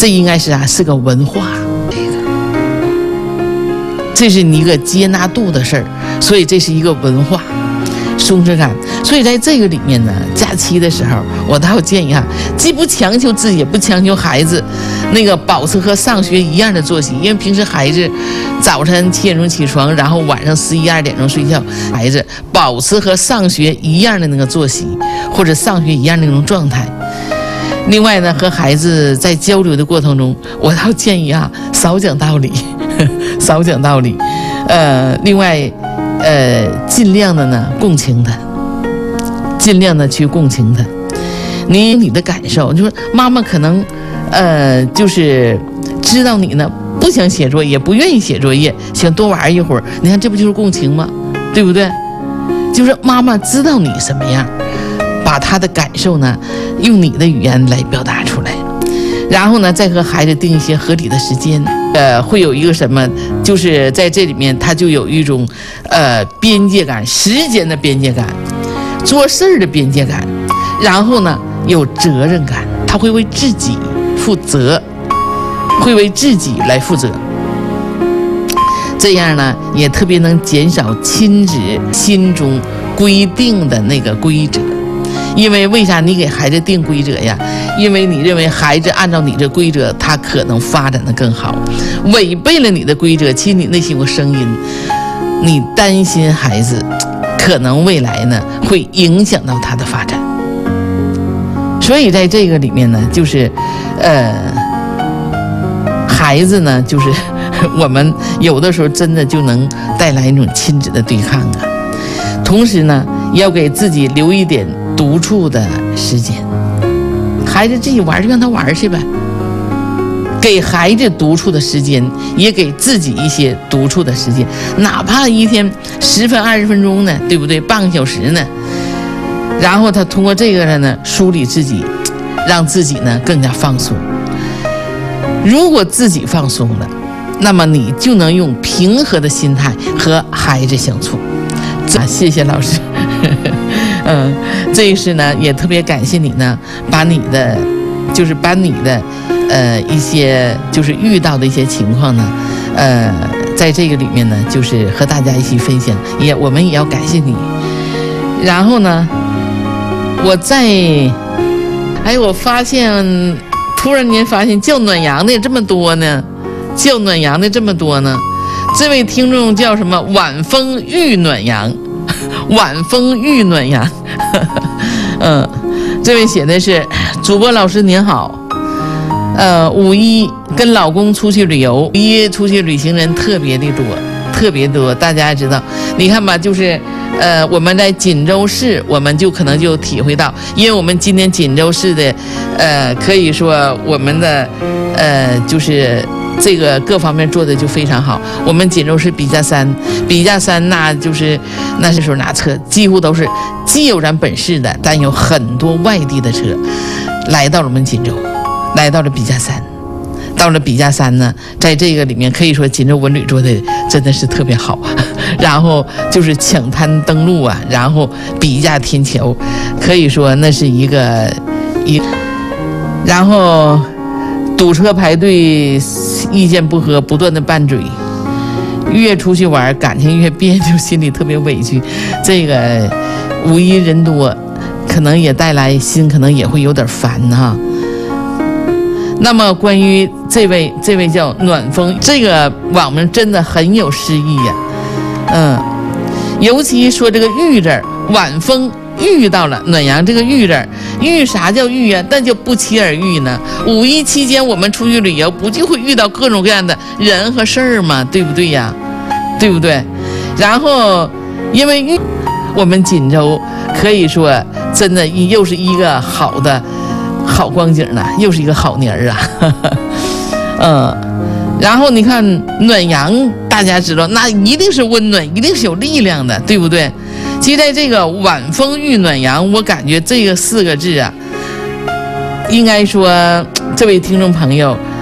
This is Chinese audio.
这应该是是个文化，这是你一个接纳度的事儿，所以这是一个文化。松弛感，所以在这个里面呢，假期的时候，我倒建议既不强求自己，也不强求孩子，那个保持和上学一样的作息。因为平时孩子早晨7点钟起床，然后晚上11、12点钟睡觉，孩子保持和上学一样的那个作息，或者上学一样的那种状态。另外呢，和孩子在交流的过程中，我倒建议少讲道理，少讲道理。另外。尽量的呢共情他，尽量的去共情他。你的感受，就是妈妈可能就是知道你呢不想写作业，不愿意写作业，想多玩一会儿。你看这不就是共情吗？对不对？就是妈妈知道你什么样，把她的感受呢用你的语言来表达出来，然后呢再和孩子定一些合理的时间。会有一个什么，就是在这里面他就有一种边界感，时间的边界感，做事儿的边界感，然后呢有责任感，他会为自己负责，会为自己来负责。这样呢也特别能减少亲子心中规定的那个规则。因为为啥你给孩子定规则呀？因为你认为孩子按照你这规则，他可能发展得更好。违背了你的规则，其实你内心有个声音，你担心孩子可能未来呢会影响到他的发展。所以在这个里面呢，就是孩子呢，就是我们有的时候真的就能带来一种亲子的对抗同时呢，要给自己留一点独处的时间。孩子自己玩就让他玩去呗，给孩子独处的时间，也给自己一些独处的时间，哪怕一天10分20分钟呢，对不对？半个小时呢，然后他通过这个呢梳理自己，让自己呢更加放松。如果自己放松了，那么你就能用平和的心态和孩子相处。谢谢老师。这一次呢也特别感谢你呢，把你的一些就是遇到的一些情况呢，在这个里面呢就是和大家一起分享，我们也要感谢你。然后呢我发现突然间发现叫暖阳的这么多呢，叫暖阳的这么多呢。这位听众叫什么？晚风遇暖阳，晚风遇暖阳。这位写的是主播老师您好，五一跟老公出去旅游，五一出去旅行人特别多，大家也知道。你看吧，就是我们在锦州市，我们就可能就体会到，因为我们今天锦州市的可以说我们的就是这个各方面做的就非常好。我们锦州市笔架山，那时候拿车几乎都是既有咱本市的，但有很多外地的车来到了我们锦州，来到了笔架山。到了笔架山呢，在这个里面可以说锦州文旅做的真的是特别好。然后就是抢滩登陆然后笔架天桥，可以说那是一个然后堵车排队，意见不合，不断的拌嘴，越出去玩感情越别扭，心里特别委屈。这个五一人多，可能也带来心可能也会有点烦那么关于这位叫暖风，这个网名真的很有诗意尤其说这个遇字，晚风遇到了暖阳，这个遇字，遇啥叫遇啊？那就不期而遇呢。五一期间我们出去旅游，不就会遇到各种各样的人和事儿吗？对不对呀？对不对？然后因为我们锦州可以说真的又是一个好光景了，又是一个好年然后你看暖阳，大家知道那一定是温暖，一定是有力量的，对不对？其实在这个晚风遇暖阳，我感觉这个4个字应该说这位听众朋友